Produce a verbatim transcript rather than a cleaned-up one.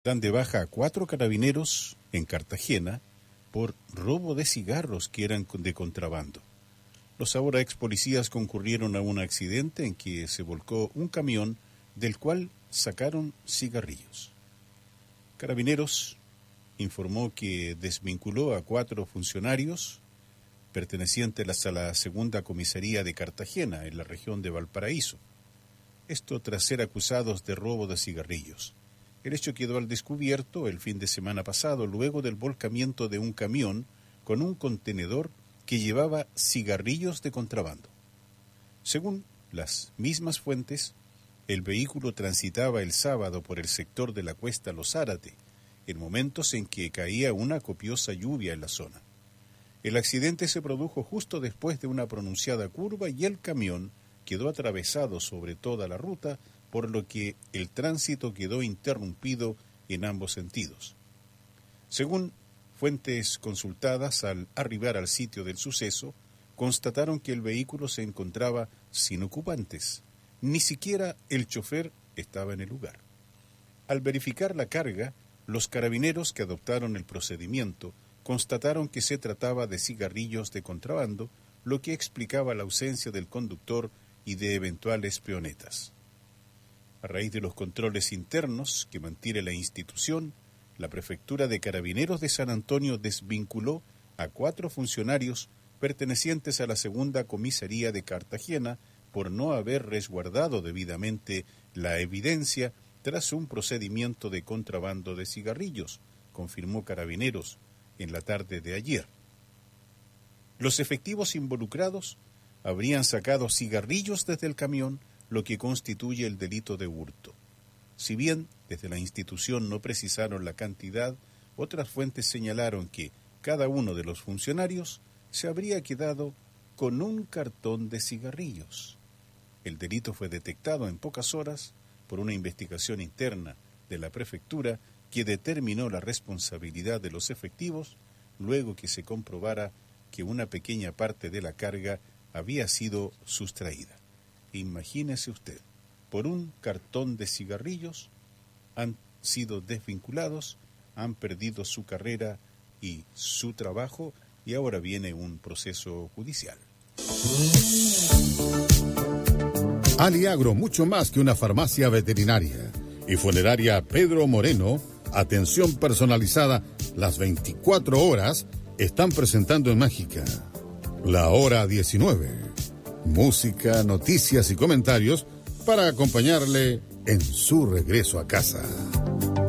Dan de baja a cuatro carabineros en Cartagena por robo de cigarros que eran de contrabando. Los ahora ex policías concurrieron a un accidente en que se volcó un camión del cual sacaron cigarrillos. Carabineros informó que desvinculó a cuatro funcionarios pertenecientes a la segunda comisaría de Cartagena, en la región de Valparaíso. Esto tras ser acusados de robo de cigarrillos. El hecho quedó al descubierto el fin de semana pasado, luego del volcamiento de un camión con un contenedor que llevaba cigarrillos de contrabando. Según las mismas fuentes, el vehículo transitaba el sábado por el sector de la Cuesta Los Zárate, en momentos en que caía una copiosa lluvia en la zona. El accidente se produjo justo después de una pronunciada curva y el camión quedó atravesado sobre toda la ruta, por lo que el tránsito quedó interrumpido en ambos sentidos. Según fuentes consultadas al arribar al sitio del suceso, constataron que el vehículo se encontraba sin ocupantes. Ni siquiera el chofer estaba en el lugar. Al verificar la carga, los carabineros que adoptaron el procedimiento constataron que se trataba de cigarrillos de contrabando, lo que explicaba la ausencia del conductor y de eventuales peonetas. A raíz de los controles internos que mantiene la institución, la Prefectura de Carabineros de San Antonio desvinculó a cuatro funcionarios pertenecientes a la segunda comisaría de Cartagena por no haber resguardado debidamente la evidencia tras un procedimiento de contrabando de cigarrillos, confirmó Carabineros en la tarde de ayer. Los efectivos involucrados habrían sacado cigarrillos desde el camión, lo que constituye el delito de hurto. Si bien desde la institución no precisaron la cantidad, otras fuentes señalaron que cada uno de los funcionarios se habría quedado con un cartón de cigarrillos. El delito fue detectado en pocas horas por una investigación interna de la prefectura que determinó la responsabilidad de los efectivos luego que se comprobara que una pequeña parte de la carga había sido sustraída. Imagínese usted, por un cartón de cigarrillos han sido desvinculados, han perdido su carrera y su trabajo y ahora viene un proceso judicial. Aliagro, mucho más que una farmacia veterinaria. Y Funeraria Pedro Moreno, atención personalizada las veinticuatro horas, están presentando en Mágica la hora diecinueve. Música, noticias y comentarios para acompañarle en su regreso a casa.